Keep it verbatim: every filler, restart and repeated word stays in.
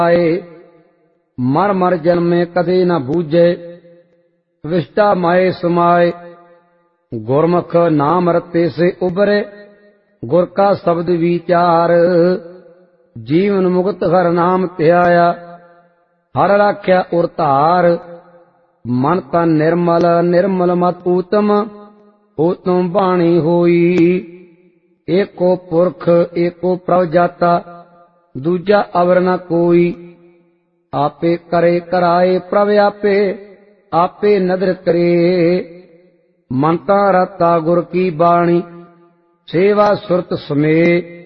आए मर मर जन्मे कदे न बूझे विष्टा माए समाए गुरमुख नाम रते से उबरे गुर का शब्द विचार जीवन मुक्त हर नाम ध्याया हर राख्या उर धार मन तन निर्मल निर्मल मत ऊतम ऊतम बाणी होई एको पुरख एको प्रभ जाता दूजा अवर न कोई आपे करे कराए प्रभ आपे आपे नदर करे मनता रता गुर की बाणी सेवा सुरत समे